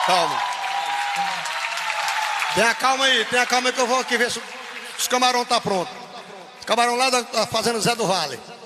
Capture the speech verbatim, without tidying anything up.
Calma. Tenha calma aí, tenha calma aí que eu vou aqui ver se os camarão tá pronto. Os camarão lá da, da fazenda Zé do Vale.